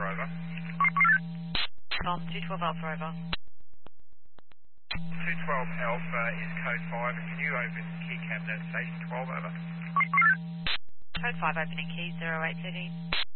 over. Tom, 212 Alpha, over. 212 Alpha is code 5, and can you open key cabinet station 12, over? Code 5, opening key, 0813.